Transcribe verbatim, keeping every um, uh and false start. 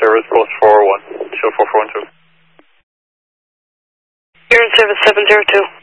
service post four oh one, show four four one two. You're in service seven zero two.